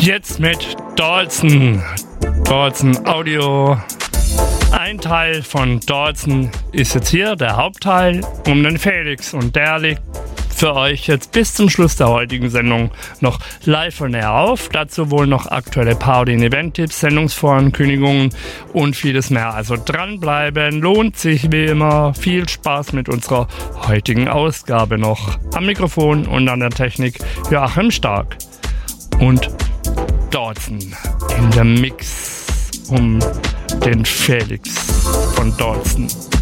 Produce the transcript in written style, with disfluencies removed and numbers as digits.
Jetzt mit Dalton Audio. Ein Teil von Dalton ist jetzt hier, der Hauptteil, um den Felix. Und der liegt für euch jetzt bis zum Schluss der heutigen Sendung noch live und näher auf. Dazu wohl noch aktuelle Party- und Event-Tipps, Sendungsvorankündigungen und vieles mehr. Also dranbleiben, lohnt sich wie immer. Viel Spaß mit unserer heutigen Ausgabe noch. Am Mikrofon und an der Technik Joachim Stark und Dalton in der Mix um den Felix von Dalton.